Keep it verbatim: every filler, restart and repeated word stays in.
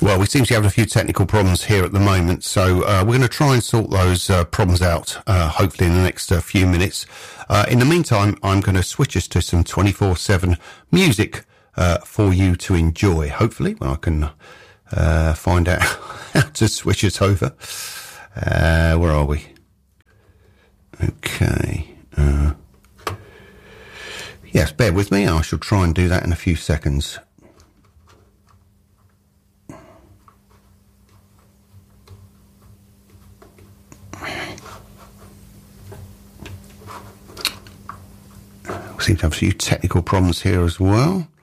Well, we seem to be having a few technical problems here at the moment, so uh, we're going to try and sort those uh, problems out, uh, hopefully in the next uh, few minutes. Uh, in the meantime, I'm going to switch us to some twenty-four seven music uh, for you to enjoy, hopefully, when I can uh, find out how to switch it over. Uh, where are we? Okay. Uh, yes, bear with me. I shall try and do that in a few seconds. We seem to have a few technical problems here as well.